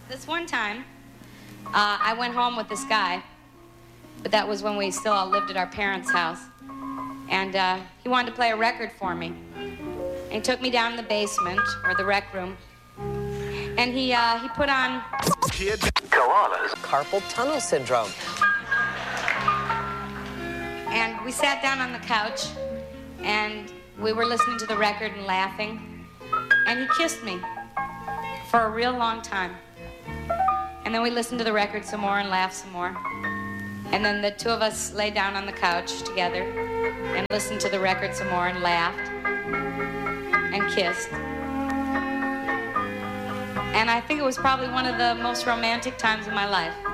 This one time, I went home with this guy, but that was when we still all lived at our parents' house. And he wanted to play a record for me. And he took me down in the basement, or the rec room, and he put on... Kid koalas. Carpal tunnel syndrome. And we sat down on the couch, and we were listening to the record and laughing. And he kissed me for a real long time. And then we listened to the record some more and laughed some more. And then the two of us lay down on the couch together and listened to the record some more and laughed and kissed. And I think it was probably one of the most romantic times of my life.